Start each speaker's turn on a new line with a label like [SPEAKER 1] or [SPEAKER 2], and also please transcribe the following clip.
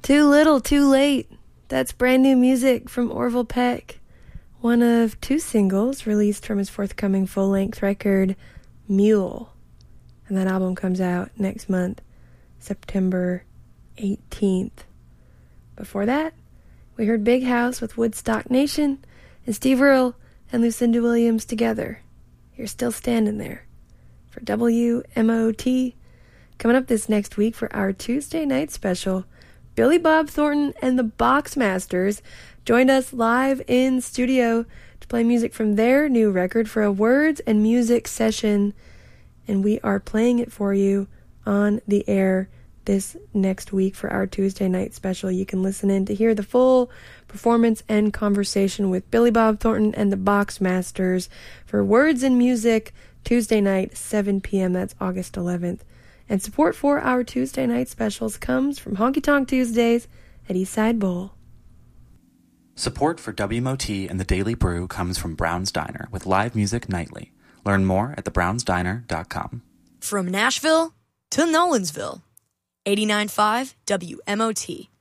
[SPEAKER 1] Too Little, Too Late. That's brand new music from Orville Peck, one of 2 singles released from his forthcoming full-length record, Mule. And that album comes out next month, September 18th. Before that, we heard Big House with Woodstock Nation and Steve Earle and Lucinda Williams together. You're Still Standing There. For WMOT, coming up this next week for our Tuesday night special, Billy Bob Thornton and the Boxmasters joined us live in studio to play music from their new record for a words and music session, and we are playing it for you on the air this next week for our Tuesday night special. You can listen in to hear the full performance and conversation with Billy Bob Thornton and the Boxmasters for Words and Music Tuesday night, 7 p.m. That's August 11th. And support for our Tuesday night specials comes from Honky Tonk Tuesdays at Eastside Bowl.
[SPEAKER 2] Support for WMOT and the Daily Brew comes from Brown's Diner with live music nightly. Learn more at thebrownsdiner.com.
[SPEAKER 3] From Nashville to Nolensville, 89.5 WMOT.